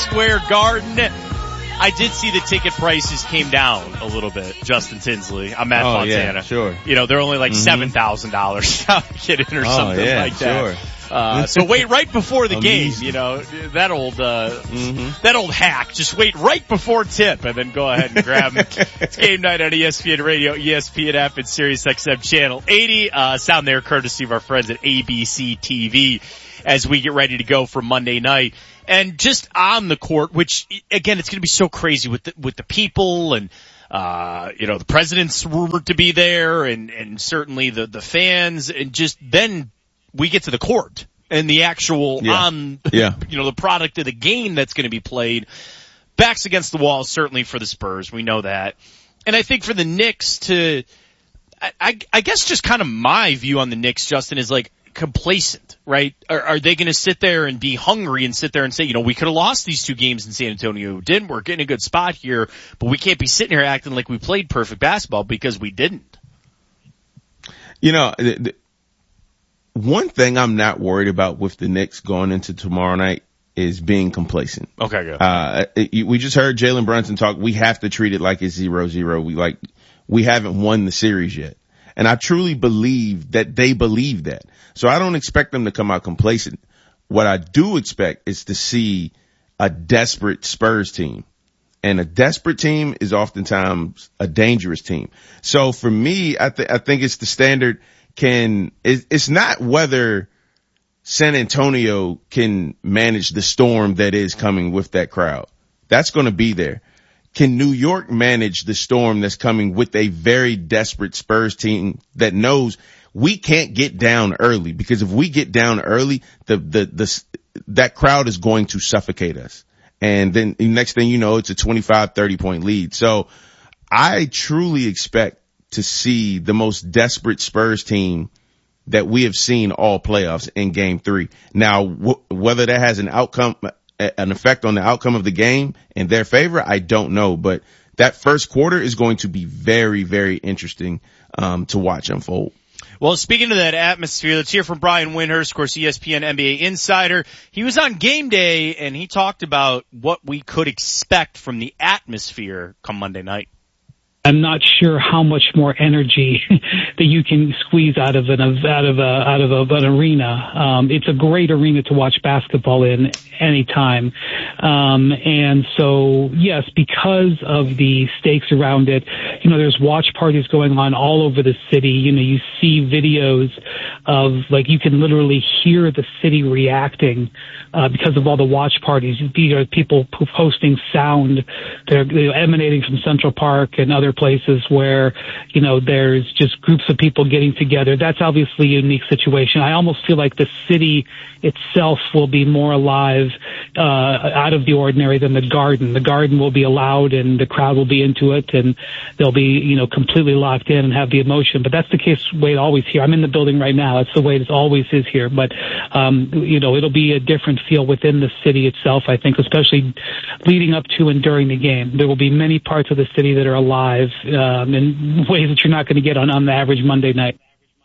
Square Garden. I did see the ticket prices came down a little bit, Justin Tinsley. I'm Matt Fontana. Yeah, sure. You know, they're only like $7,000 now to get in or something like that. Sure. So wait right before the game, you know, that old hack. Just wait right before tip and then go ahead and grab them. It's game night on ESPN Radio, ESPN app, and SiriusXM channel 80. Sound there courtesy of our friends at ABC TV as we get ready to go for Monday night. And just on the court, which again, it's going to be so crazy with the people and, you know, the president's rumored to be there and certainly the fans, and just then we get to the court and the actual you know, the product of the game that's going to be played. Backs against the wall, certainly for the Spurs. We know that. And I think for the Knicks I guess just kind of my view on the Knicks, Justin, is like, complacent, right? Are they going to sit there and be hungry and sit there and say, you know, we could have lost these 2 games in San Antonio, didn't. We're getting a good spot here, but we can't be sitting here acting like we played perfect basketball because we didn't. You know, one thing I'm not worried about with the Knicks going into tomorrow night is being complacent. Okay, good. We just heard Jalen Brunson talk. We have to treat it like it's 0-0. We haven't won the series yet. And I truly believe that they believe that. So I don't expect them to come out complacent. What I do expect is to see a desperate Spurs team. And a desperate team is oftentimes a dangerous team. So for me, I think it's the standard it's not whether San Antonio can manage the storm that is coming with that crowd. That's going to be there. Can New York manage the storm that's coming with a very desperate Spurs team that knows we can't get down early? Because if we get down early, that crowd is going to suffocate us. And then the next thing you know, it's a 25, 30-point lead. So I truly expect to see the most desperate Spurs team that we have seen all playoffs in Game 3. Now, whether that has an effect on the outcome of the game in their favor, I don't know. But that first quarter is going to be very, very interesting to watch unfold. Well, speaking of that atmosphere, let's hear from Brian Windhorst, of course, ESPN NBA insider. He was on game day, and he talked about what we could expect from the atmosphere come Monday night. I'm not sure how much more energy that you can squeeze out of an arena. It's a great arena to watch basketball in anytime. And so, yes, because of the stakes around it, you know, there's watch parties going on all over the city. You know, you see videos of, like, you can literally hear the city reacting, because of all the watch parties. These are people posting sound. They're emanating from Central Park and other places where, you know, there's just groups of people getting together. That's obviously a unique situation. I almost feel like the city itself will be more alive, out of the ordinary than the Garden. The Garden will be loud and the crowd will be into it and they'll be, you know, completely locked in and have the emotion. But that's the case way it always here. I'm in the building right now. It's the way it always is here. But, you know, it'll be a different feel within the city itself, I think, especially leading up to and during the game. There will be many parts of the city that are alive, in ways that you're not going to get on the average Monday night.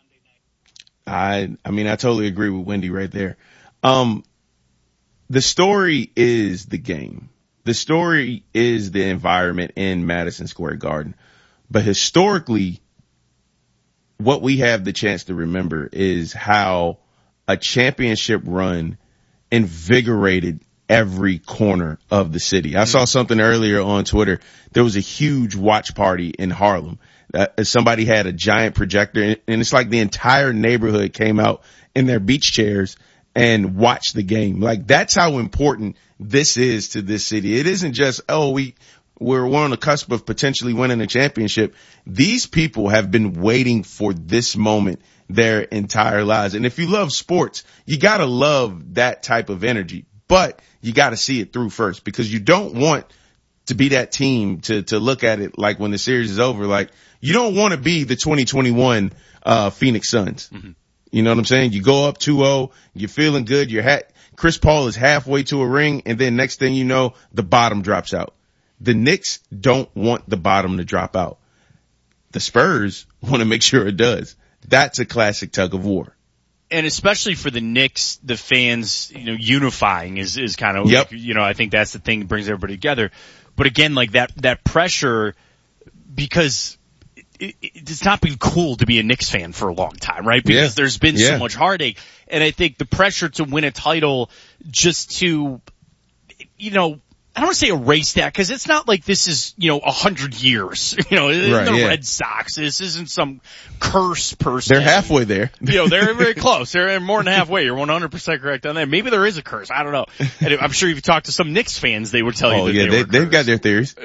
I mean, I totally agree with Wendy right there. The story is the game. The story is the environment in Madison Square Garden. But historically, what we have the chance to remember is how a championship run invigorated every corner of the city. I saw something earlier on Twitter. There was a huge watch party in Harlem. Somebody had a giant projector, and it's like the entire neighborhood came out in their beach chairs and watched the game. Like, that's how important this is to this city. It isn't just, we're on the cusp of potentially winning a championship. These people have been waiting for this moment their entire lives. And if you love sports, you gotta love that type of energy, but you gotta see it through first, because you don't want to be that team to look at it like when the series is over. Like, you don't want to be the 2021 Phoenix Suns. Mm-hmm. You know what I'm saying? You go up 2-0, you're feeling good. Chris Paul is halfway to a ring, and then next thing you know, the bottom drops out. The Knicks don't want the bottom to drop out. The Spurs want to make sure it does. That's a classic tug of war. and especially for the Knicks, the fans, unifying is kind of, I think that's the thing that brings everybody together. But again, like that pressure, because it's not been cool to be a Knicks fan for a long time, right? Because there's been so much heartache. And I think the pressure to win a title just to, I don't want to say erase that, because it's not like this is, 100 years, the Red Sox. This isn't some curse per se. They're halfway there. They're very close. They're more than halfway. You're 100% correct on that. Maybe there is a curse. I don't know. And I'm sure if you talk to some Knicks fans, they would tell you that they've got their theories.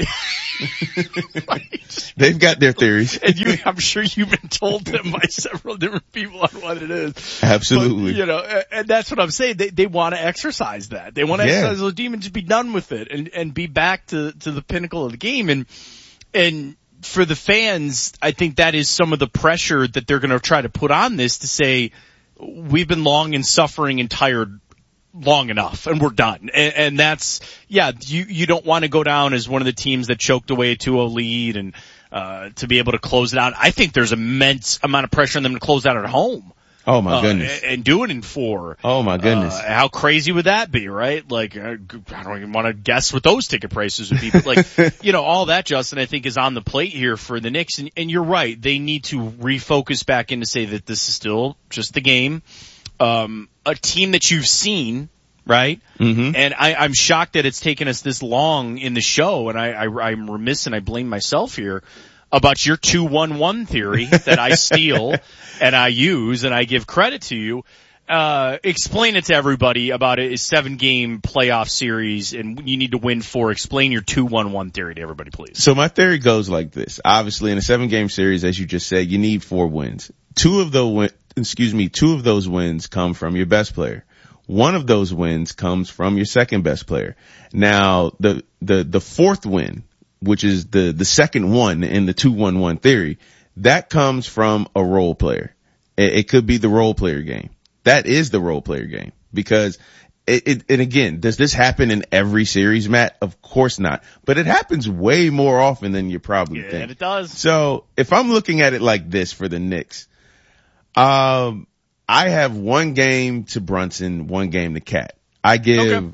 They've got their theories. And I'm sure you've been told them by several different people on what it is. Absolutely. But, and that's what I'm saying. They want to exercise that. They want to exercise those demons, just be done with it and be back to the pinnacle of the game. And for the fans, I think that is some of the pressure that they're going to try to put on this, to say, we've been long and suffering and tired long enough and we're done. And that's, you don't want to go down as one of the teams that choked away a 2-0 lead and, to be able to close it out. I think there's immense amount of pressure on them to close out at home. Oh my goodness. And do it in 4. Oh my goodness. How crazy would that be, right? Like, I don't even want to guess what those ticket prices would be, but like, all that, Justin, I think is on the plate here for the Knicks. And you're right. They need to refocus back in to say that this is still just the game. A team that you've seen, right? Mm-hmm. And I'm shocked that it's taken us this long in the show, and I'm remiss and I blame myself here about your 2-1-1 theory that I steal and I use and I give credit to you. Explain it to everybody about it. It's 7-game playoff series and you need to win 4. Explain your 2-1-1 theory to everybody, please. So my theory goes like this. Obviously in a 7-game series, as you just said, you need 4 wins. 2 of those wins come from your best player. 1 of those wins comes from your second best player. Now the fourth win, which is the second one in the 2-1-1 theory, that comes from a role player. It could be the role player game. That is the role player game, because and again, does this happen in every series, Matt? Of course not. But it happens way more often than you probably think. Yeah, it does. So if I'm looking at it like this for the Knicks, I have 1 game to Brunson, 1 game to Cat. I give,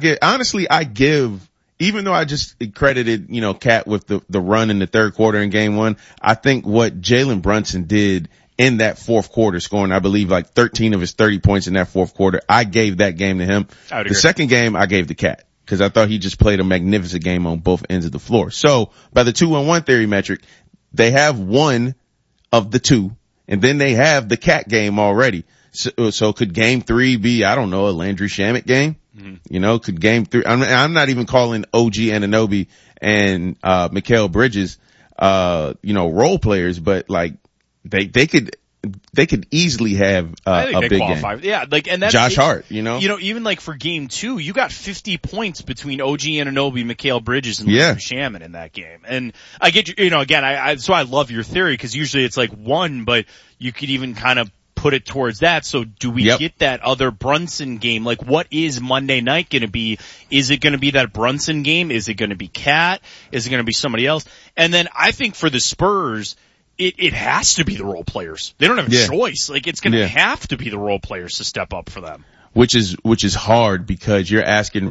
even though I just credited, Cat with the run in the third quarter in game 1, I think what Jalen Brunson did in that fourth quarter, scoring, I believe, like 13 of his 30 points in that fourth quarter, I gave that game to him. The second game I gave to Cat, because I thought he just played a magnificent game on both ends of the floor. So by the 2-1-1 theory metric, they have 1 of the 2, and then they have the Cat game already. So could game 3 be, I don't know, a Landry Shamet game? Mm-hmm. Could game 3, I'm not even calling OG Anunoby and, Mikal Bridges, role players, but like, they could easily have, a big game. Yeah, like, and that's Josh Hart, even like for game 2, you got 50 points between OG Anunoby, Mikal Bridges, and Landry Shamet in that game. And I get you, again, so I love your theory, because usually it's like 1, but you could even kind of put it towards that. So do we get that other Brunson game? Like, what is Monday night going to be? Is it going to be that Brunson game? Is it going to be Cat? Is it going to be somebody else? And then I think for the Spurs, it has to be the role players. They don't have a choice. Like, it's going to have to be the role players to step up for them. Which is hard, because you're asking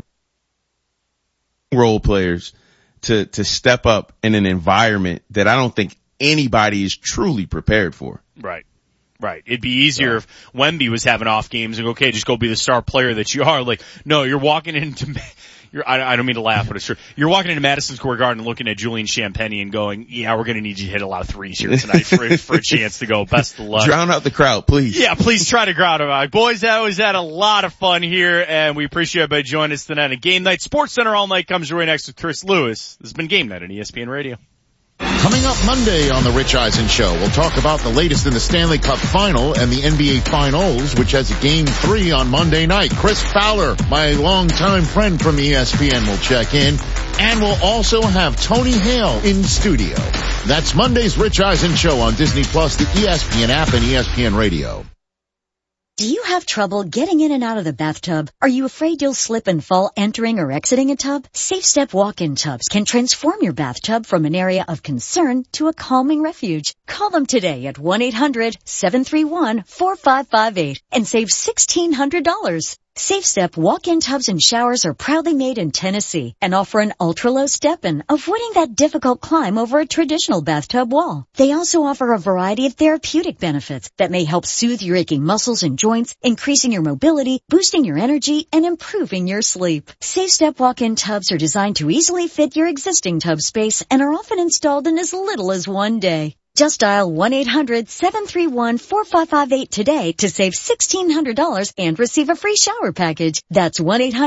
role players to step up in an environment that I don't think anybody is truly prepared for. Right. It'd be easier if Wemby was having off games and okay, just go be the star player that you are. Like, no, you're walking into, I don't mean to laugh, but it's true. You're walking into Madison Square Garden and looking at Julian Champagnie and going, we're going to need you to hit a lot of threes here tonight for a chance to go. Best of luck. Drown out the crowd, please. Yeah, please try to drown them out. Boys, that was had a lot of fun here, and we appreciate everybody joining us tonight on Game Night. Sports Center All Night comes your way next with Chris Lewis. This has been Game Night on ESPN Radio. Coming up Monday on The Rich Eisen Show, we'll talk about the latest in the Stanley Cup Final and the NBA Finals, which has a Game 3 on Monday night. Chris Fowler, my longtime friend from ESPN, will check in. And we'll also have Tony Hale in studio. That's Monday's Rich Eisen Show on Disney Plus, the ESPN app, and ESPN Radio. Do you have trouble getting in and out of the bathtub? Are you afraid you'll slip and fall entering or exiting a tub? Safe Step walk-in tubs can transform your bathtub from an area of concern to a calming refuge. Call them today at 1-800-731-4558 and save $1,600. Safe Step walk-in tubs and showers are proudly made in Tennessee and offer an ultra-low step-in, avoiding that difficult climb over a traditional bathtub wall. They also offer a variety of therapeutic benefits that may help soothe your aching muscles and joints, increasing your mobility, boosting your energy, and improving your sleep. Safe Step walk-in tubs are designed to easily fit your existing tub space and are often installed in as little as 1 day. Just dial 1-800-731-4558 today to save $1,600 and receive a free shower package. That's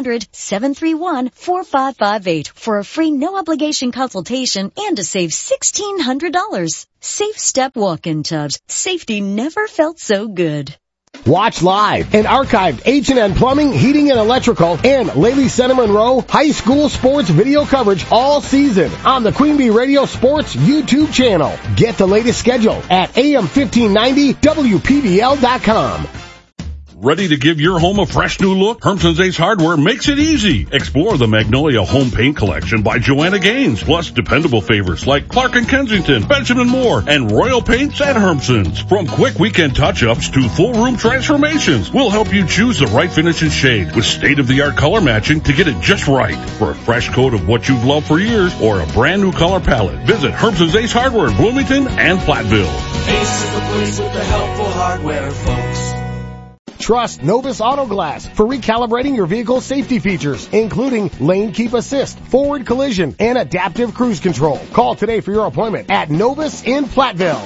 1-800-731-4558 for a free no-obligation consultation and to save $1,600. Safe Step walk-in tubs. Safety never felt so good. Watch live and archived H&N Plumbing, Heating, and Electrical and Lely Center Monroe high school sports video coverage all season on the Queen Bee Radio Sports YouTube channel. Get the latest schedule at AM1590WPVL.com. Ready to give your home a fresh new look? Hermson's Ace Hardware makes it easy. Explore the Magnolia Home Paint Collection by Joanna Gaines, plus dependable favorites like Clark & Kensington, Benjamin Moore, and Royal Paints at Hermson's. From quick weekend touch-ups to full room transformations, we'll help you choose the right finish and shade with state-of-the-art color matching to get it just right. For a fresh coat of what you've loved for years or a brand new color palette, visit Hermson's Ace Hardware in Bloomington and Platteville. Ace is the place with the helpful hardware, folks. Trust Novus Auto Glass for recalibrating your vehicle's safety features, including lane keep assist, forward collision, and adaptive cruise control. Call today for your appointment at Novus in Platteville.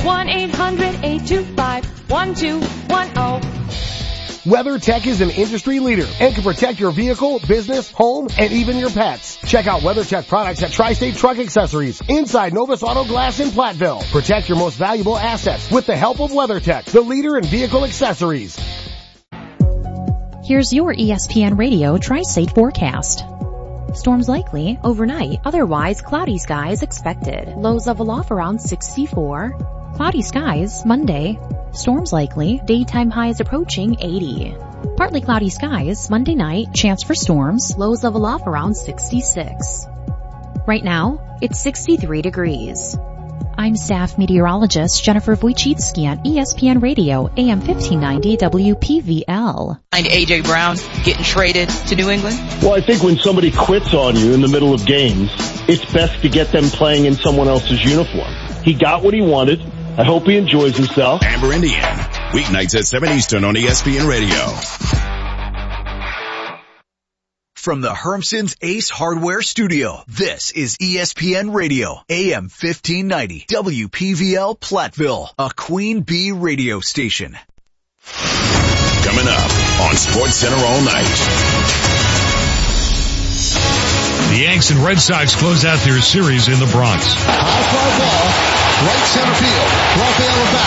1-800-825-1210. WeatherTech is an industry leader and can protect your vehicle, business, home, and even your pets. Check out WeatherTech products at Tri-State Truck Accessories inside Novus Auto Glass in Platteville. Protect your most valuable assets with the help of WeatherTech, the leader in vehicle accessories. Here's your ESPN Radio Tri-State forecast. Storms likely overnight, otherwise cloudy skies expected. Lows level off around 64. Cloudy skies Monday. Storms likely, daytime highs approaching 80. Partly cloudy skies Monday night, chance for storms, lows level off around 66. Right now, it's 63 degrees. I'm staff meteorologist Jennifer Wojcicki on ESPN Radio, AM 1590 WPVL. And A.J. Brown getting traded to New England? Well, I think when somebody quits on you in the middle of games, it's best to get them playing in someone else's uniform. He got what he wanted. I hope he enjoys himself. Amber Indian, weeknights at 7 Eastern on ESPN Radio. From the Hermson's Ace Hardware Studio, this is ESPN Radio, AM 1590, WPVL Platteville, a Queen Bee radio station. Coming up on SportsCenter all night. The Yanks and Red Sox close out their series in the Bronx. High fly ball, right center field. Rafael back.